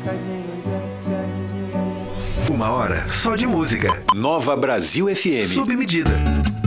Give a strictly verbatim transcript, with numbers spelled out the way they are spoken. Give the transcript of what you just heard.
Uma hora só de música. Nova Brasil F M. Sob medida.